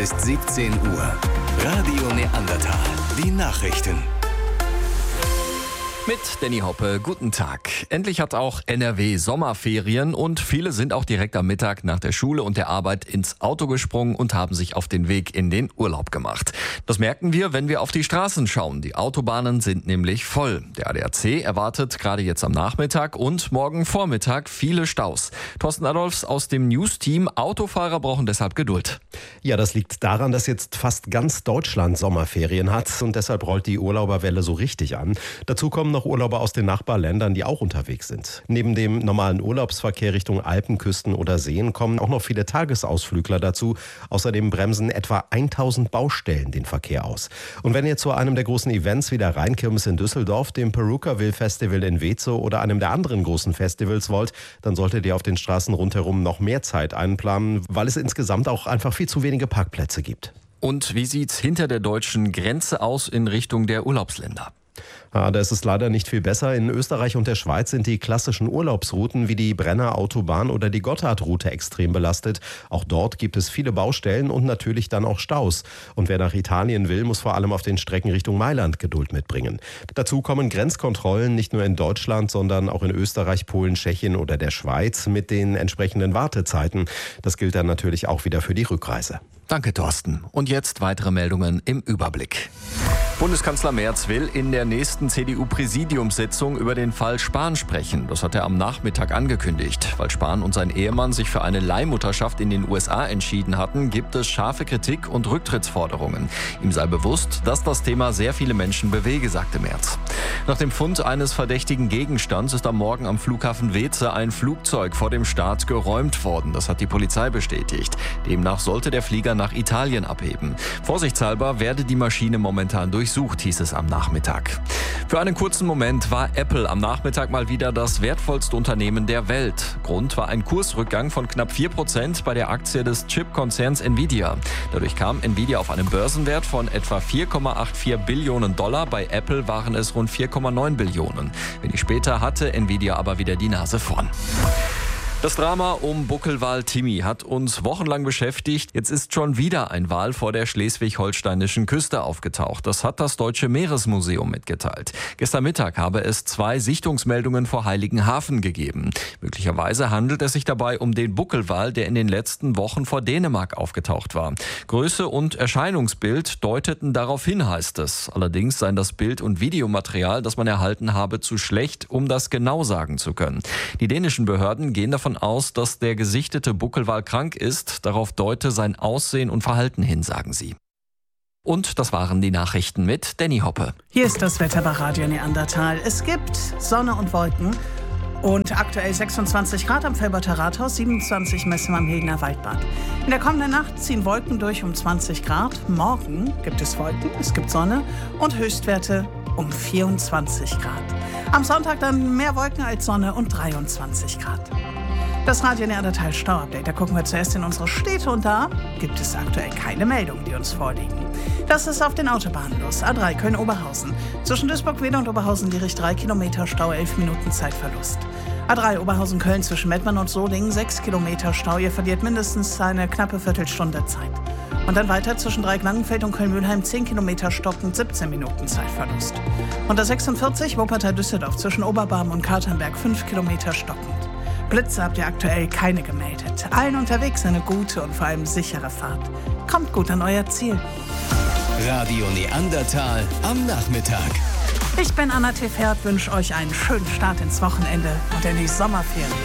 Ist 17 Uhr. Radio Neandertal. Die Nachrichten. Mit Danny Hoppe, guten Tag. Endlich hat auch NRW Sommerferien und viele sind auch direkt am Mittag nach der Schule und der Arbeit ins Auto gesprungen und haben sich auf den Weg in den Urlaub gemacht. Das merken wir, wenn wir auf die Straßen schauen. Die Autobahnen sind nämlich voll. Der ADAC erwartet gerade jetzt am Nachmittag und morgen Vormittag viele Staus. Thorsten Adolfs aus dem News-Team. Autofahrer brauchen deshalb Geduld. Ja, das liegt daran, dass jetzt fast ganz Deutschland Sommerferien hat und deshalb rollt die Urlauberwelle so richtig an. Dazu kommen noch Urlauber aus den Nachbarländern, die auch unterwegs sind. Neben dem normalen Urlaubsverkehr Richtung Alpenküsten oder Seen kommen auch noch viele Tagesausflügler dazu. Außerdem bremsen etwa 1000 Baustellen den Verkehr aus. Und wenn ihr zu einem der großen Events wie der Rheinkirmes in Düsseldorf, dem Perukaville Festival in Wezo oder einem der anderen großen Festivals wollt, dann solltet ihr auf den Straßen rundherum noch mehr Zeit einplanen, weil es insgesamt auch einfach viel zu wenige Parkplätze gibt. Und wie sieht's hinter der deutschen Grenze aus in Richtung der Urlaubsländer? Da ist es leider nicht viel besser. In Österreich und der Schweiz sind die klassischen Urlaubsrouten wie die Brenner Autobahn oder die Gotthardroute extrem belastet. Auch dort gibt es viele Baustellen und natürlich dann auch Staus. Und wer nach Italien will, muss vor allem auf den Strecken Richtung Mailand Geduld mitbringen. Dazu kommen Grenzkontrollen nicht nur in Deutschland, sondern auch in Österreich, Polen, Tschechien oder der Schweiz mit den entsprechenden Wartezeiten. Das gilt dann natürlich auch wieder für die Rückreise. Danke, Thorsten. Und jetzt weitere Meldungen im Überblick. Bundeskanzler Merz will in der nächsten CDU-Präsidiumssitzung über den Fall Spahn sprechen. Das hat er am Nachmittag angekündigt. Weil Spahn und sein Ehemann sich für eine Leihmutterschaft in den USA entschieden hatten, gibt es scharfe Kritik und Rücktrittsforderungen. Ihm sei bewusst, dass das Thema sehr viele Menschen bewege, sagte Merz. Nach dem Fund eines verdächtigen Gegenstands ist am Morgen am Flughafen Weeze ein Flugzeug vor dem Start geräumt worden. Das hat die Polizei bestätigt. Demnach sollte der Flieger nach Italien abheben. Vorsichtshalber werde die Maschine momentan durchsucht, hieß es am Nachmittag. Für einen kurzen Moment war Apple am Nachmittag mal wieder das wertvollste Unternehmen der Welt. Grund war ein Kursrückgang von knapp 4% bei der Aktie des Chip-Konzerns Nvidia. Dadurch kam Nvidia auf einen Börsenwert von etwa 4,84 Billionen $. Bei Apple waren es rund 4,9 Billionen. Wenig später hatte Nvidia aber wieder die Nase vorn. Das Drama um Buckelwal Timmy hat uns wochenlang beschäftigt. Jetzt ist schon wieder ein Wal vor der schleswig-holsteinischen Küste aufgetaucht. Das hat das Deutsche Meeresmuseum mitgeteilt. Gestern Mittag habe es 2 Sichtungsmeldungen vor Heiligenhafen gegeben. Möglicherweise handelt es sich dabei um den Buckelwal, der in den letzten Wochen vor Dänemark aufgetaucht war. Größe und Erscheinungsbild deuteten darauf hin, heißt es. Allerdings seien das Bild- und Videomaterial, das man erhalten habe, zu schlecht, um das genau sagen zu können. Die dänischen Behörden gehen davon aus, dass der gesichtete Buckelwal krank ist. Darauf deute sein Aussehen und Verhalten hin, sagen sie. Und das waren die Nachrichten mit Danny Hoppe. Hier ist das Wetter bei Radio Neandertal. Es gibt Sonne und Wolken und aktuell 26 Grad am Felberter Rathaus, 27 messen am Hildener Waldbad. In der kommenden Nacht ziehen Wolken durch um 20 Grad. Morgen gibt es Wolken, es gibt Sonne und Höchstwerte um 24 Grad. Am Sonntag dann mehr Wolken als Sonne und 23 Grad. Das Radio Neandertal Stau-Update. Da gucken wir zuerst in unsere Städte und da gibt es aktuell keine Meldungen, die uns vorliegen. Das ist auf den Autobahnen los. A3 Köln-Oberhausen. Zwischen Duisburg-Wedel und Oberhausen-Dietrich 3 Kilometer Stau, 11 Minuten Zeitverlust. A3 Oberhausen-Köln zwischen Mettmann und Solingen 6 Kilometer Stau. Ihr verliert mindestens eine knappe Viertelstunde Zeit. Und dann weiter zwischen Dreieck-Langenfeld und Köln-Mülheim 10 Kilometer stockend, 17 Minuten Zeitverlust. Und der 46 Wuppertal-Düsseldorf zwischen Oberbarm und Katernberg 5 Kilometer stockend. Blitze habt ihr aktuell keine gemeldet. Allen unterwegs eine gute und vor allem sichere Fahrt. Kommt gut an euer Ziel. Radio Neandertal am Nachmittag. Ich bin Anna T. Ferd, wünsche euch einen schönen Start ins Wochenende und in die Sommerferien.